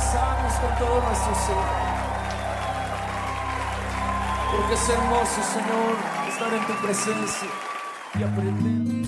abrazarnos con todo nuestro ser. Porque es hermoso, Señor, estar en tu presencia y aprender.